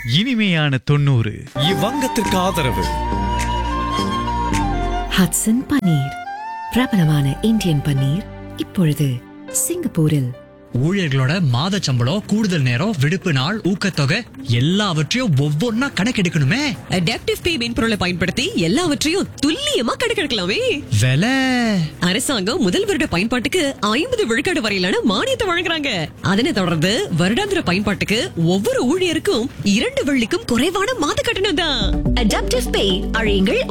இனிமையான 90. இவ்வங்கத்திற்கு ஆதரவு ஹட்சன் பன்னீர், பிரபலமான இந்தியன் பன்னீர், இப்பொழுது சிங்கப்பூரில். ஊழியர்களோட மாத சம்பளம், கூடுதல் நேரம், விடுப்பு நாள், ஊக்கத்தொகை எல்லாவற்றையும் ஒவ்வொன்னா கணக்கெடுக்கணுமே. அடாப்டிவ் பே மென்பொருளை பயன்படுத்தி எல்லாவற்றையும் துல்லியமா கணக்கெடுக்கலாமே. விலை அரசாங்கம் முதல் வருட பயன்பாட்டுக்கு 50 விழுக்காடு வரையிலான மானியத்தை வழங்குறாங்க. அதனை தொடர்ந்து வருடாந்திர பயன்பாட்டுக்கு ஒவ்வொரு ஊழியருக்கும் 2 வெள்ளிக்கும் குறைவான மாத கட்டணம் தான். அடாப்டிவ் பே அழையுங்கள்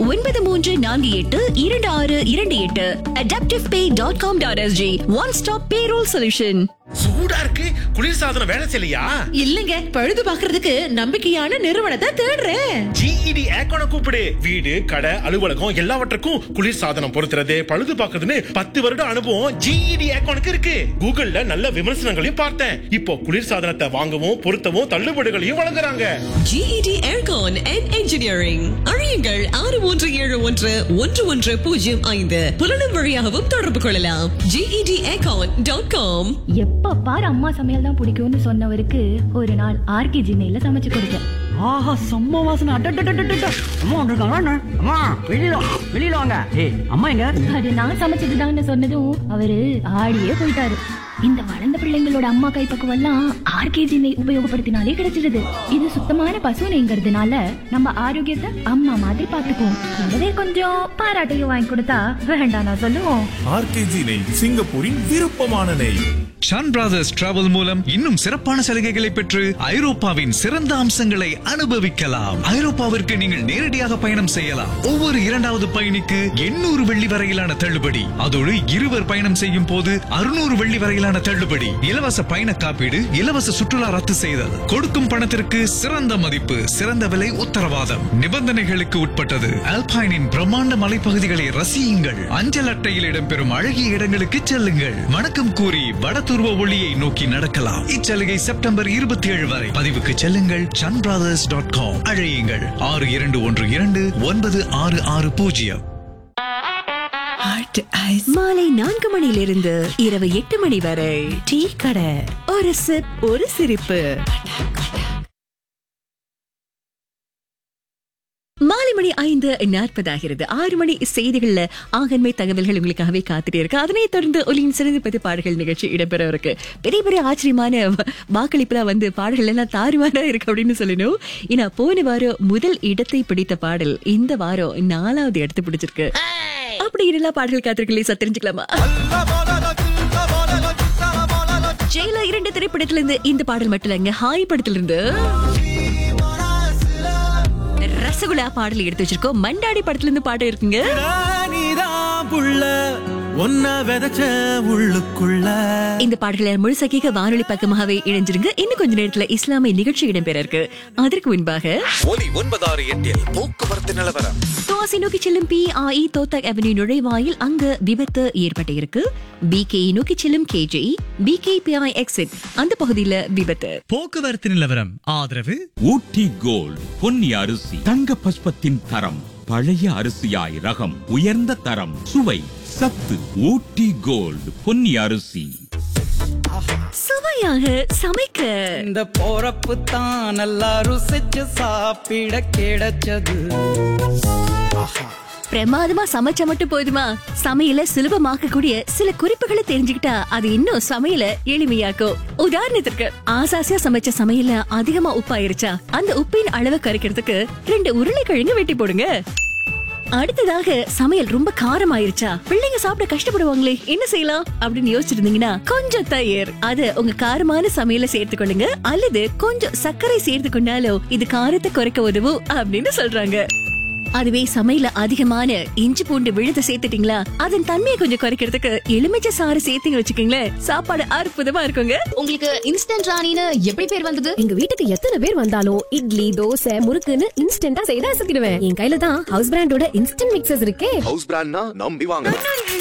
93482628. adaptivepay.com.sg. One stop payroll solution. சூடா இருக்கு. குளிர்சாதனம் வேலை செய்யலையா? இல்லங்க, பழுது பாக்குறதுக்கு நம்பிக்கையான நிறுவனத்தை தேடுறேன். GED ஏக்கோன கூப்பிடு. வீடு, கடை, அலுவலகம் எல்லாவற்றுக்கும் குளிர்சாதனம் பொருத்துறது, பழுது பார்க்கறதுன்னு 10 வருட அனுபவம் GED ஏக்கோனுக்கு இருக்கு. கூகுள்ல நல்ல விமர்சனங்களையும் பார்த்தேன். இப்போ குளிர்சாதனத்தை வாங்கவும் பொருத்தவும் தள்ளுபடிகளையும் வழங்குறாங்க. GED Aircon and Engineering. அழையுங்கள் 63711105. புலனும் வழியாகவும் தொடர்பு கொள்ளலாம். GEDAircon.com. எப்ப பாரு அம்மா சமையல் தான் பிடிக்கும்னு சொன்னவருக்கு ஒரு நாள் ஆர்கே ஜினையில சமைச்சு கொடுத்தேன். ஆஹா, செம்ம வாசனை. அம்மா வந்திருக்காங்க. அம்மா வெளியில வாங்க. ஏய், அம்மா எங்க? அது நான் சமைச்சதுதான்னு சொன்னதும் அவரு ஆடியே போயிட்டாரு. இந்த வளர்ந்த பிள்ளைங்களோட அம்மா கைப்பக்குவம் எல்லாம் ஆர்கேஜி நெய் உபயோகப்படுத்தினாலே கிடைச்சிடுது. இது சுத்தமான பசு நெய்ங்கிறதுனால நம்ம ஆரோக்கியத்தை அம்மா மாதிரி பாத்துக்குவோம். கூடவே கொஞ்சம் பாராட்டையும் வாங்கி கொடுத்தா வேண்டாம் நான் சொல்லுவோம். ஆர்கேஜி நெய், சிங்கப்பூரின் விருப்பமான நெய். ஷான் பிரதர்ஸ் டிராவல் மூலம் இன்னும் சிறப்பான சலுகைகளை பெற்று ஐரோப்பாவின் சிறந்த அம்சங்களை அனுபவிக்கலாம். ஐரோப்பாவிற்கு நீங்கள் நேரடியாக பயணம் செய்யலாம். ஒவ்வொரு 2வது பயணிக்கு 800 வெள்ளி வரையிலான தள்ளுபடி. அதோடு இருவர் பயணம் செய்யும் போது 600 வெள்ளி வரையிலான தள்ளுபடி. இலவச பயண காப்பீடு, இலவச சுற்றுலா ரத்து செய்தல், கொடுக்கும் பணத்திற்கு சிறந்த மதிப்பு, சிறந்த விலை உத்தரவாதம். நிபந்தனைகளுக்கு உட்பட்டது. அல்பைனின் பிரம்மாண்ட மலைப்பகுதிகளை ரசியுங்கள். அஞ்சல் அட்டையில் இடம்பெறும் அழகிய இடங்களுக்கு செல்லுங்கள். வணக்கம் கூறி வடதுருவ ஒளியை நோக்கி நடக்கலாம். இச்சலுகை செப்டம்பர் 27 வரை. பதிவுக்கு செல்லுங்கள் chanbrothers.com. அழையுங்கள் 62129660. மாலை 4 மணியிலிருந்து இரவு 8 மணி வரை டீ கடை. ஒரு சிப், ஒரு சிரிப்பு. மாலை மணி 5:40 6 மணி செய்திகள்ல ஆகன்மை தகவல்கள் உங்களுக்காகவே காத்துட்டே இருக்கு. அதனை தொடர்ந்து ஒலியின் சிறந்த பத்து பாடல்கள் நிகழ்ச்சி இடம்பெற இருக்கு. பெரிய பெரிய ஆச்சரியமான வாக்களிப்புலாம் வந்து பாடல்கள் எல்லாம் தாறுமாறா இருக்கு அப்படின்னு சொல்லணும். ஏன்னா போன வாரம் முதல் இடத்தை பிடித்த பாடல் இந்த வாரம் 4வது இடத்தை பிடிச்சிருக்கு. அப்படி எல்லா பாடல்கள் காத்திருக்கலையே தெரிஞ்சுக்கலாமா? ஜெயிலா 2 திரைப்படத்துல இருந்து இந்த பாடல் மட்டும் இல்லைங்க, ஹாய் படத்துல இருந்து ரசகுல்லா பாடல் எடுத்து வச்சிருக்கோம். மண்டாடி படத்துல இருந்து பாட்டு இருக்குங்க. இந்த பாடல்களை முழுசகிக வானொலி பக்கமாகவே இணைஞ்சிருங்க. இன்னும் கொஞ்ச நேரத்துல இஸ்லாமிய நிகழ்ச்சி இடம்பெற இருக்கு. அதற்கு முன்பாக ஒலி 968 போக்குவரத்து நிலவரம். துவாசி நோக்கி செல்லும் PIE தோத்தக் அவென்யூ நுழைவாயில் அங்க விபத்து ஏற்பட்டு இருக்கு. BKE நோக்கி செல்லும் KJ BKPI எக்ஸிட் அந்த பகுதியில விபத்து. போக்குவரத்து நிலவரம் ஆதரவு ஊட்டி கோல்ட் பொன்னி அரிசி, தங்க பஸ்பத்தின் தரம், பழைய அரிசியாய் ரகம், உயர்ந்த தரம், சுவை, சத்து. ஊட்டி கோல்ட் பொன்னி அரிசி. சுவையாக சமைக்க இந்த போறப்பு தான் நல்லா ருசிச்சு சாப்பிட கிடைச்சது. பிரமாதமா சமைச்சா மட்டும் போதுமா? சமையல சுலபமாக்க கூடிய சில குறிப்புகளை தெரிஞ்சுக்கிட்டா அது இன்னும் சமையல எளிமையாக்கும். உதாரணத்துக்கு ஆசாசியா சமைச்ச சமையல அதிகமா உப்பாயிருச்சா அந்த உப்பின் அளவை கரைக்கிறதுக்கு 2 உருளைக்கிழங்கு வெட்டி போடுங்க. அடுத்ததாக சமையல் ரொம்ப காரம் ஆயிருச்சா, பிள்ளைங்க சாப்பிட கஷ்டப்படுவாங்களே, என்ன செய்யலாம் அப்படின்னு யோசிச்சிருந்தீங்கன்னா கொஞ்சம் தயிர் அது உங்க காரமான சமையல சேர்த்துக்கொள்ளுங்க. அல்லது கொஞ்சம் சர்க்கரை சேர்த்து கொண்டாலும் இது காரத்தை குறைக்க உதவும் அப்படின்னு சொல்றாங்க. அதுவே சமையல அதிகமான இஞ்சி பூண்டு விழுத சேர்த்துட்டீங்களா அதன் தன்மையை கொஞ்சம் குறைக்கிறதுக்கு எலுமிச்சை சாறு சேர்த்து வச்சுக்கீங்களேன், சாப்பாடு அற்புதமா இருக்குங்க. உங்களுக்கு இன்ஸ்டன்ட் ராணின்னு எப்படி பேர் வந்தது? எங்க வீட்டுக்கு எத்தனை பேர் வந்தாலும் இட்லி, தோசை, முறுக்குன்னு இன்ஸ்டன்டா செய்து அசத்திடுவேன். என் கையில தான் ஹவுஸ் பிராண்டோட இன்ஸ்டன்ட் மிக்சர்ஸ் இருக்கே. ஹவுஸ் பிராண்ட்னா நம்பி வாங்க.